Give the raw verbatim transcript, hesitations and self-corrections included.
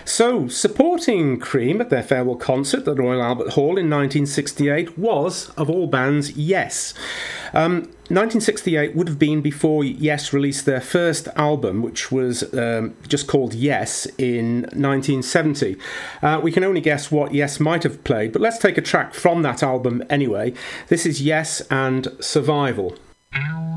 So, supporting Cream at their farewell concert at Royal Albert Hall in nineteen sixty-eight was, of all bands, Yes. Um, nineteen sixty-eight would have been before Yes released their first album, which was um, just called Yes, in nineteen seventy. Uh, we can only guess what Yes might have played, but let's take a track from that album anyway. This is Yes and Survival.